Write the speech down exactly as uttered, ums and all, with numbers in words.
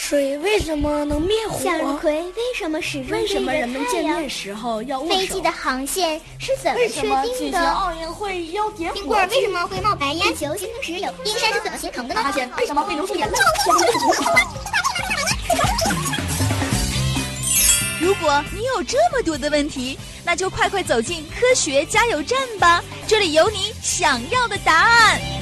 水为什么能灭火？ 向日葵为什么始终为什么人们见面时时候要握手？ 飞机的航线是怎么确为什么定的？ 举行奥运会要点冰火棍为什么会冒白烟？地球形成时有冰山是怎么形成的呢？ 发现为什么会流出眼泪？ 如果你有这么多的问题，那就快快走进科学加油站吧，这里有你想要的答案。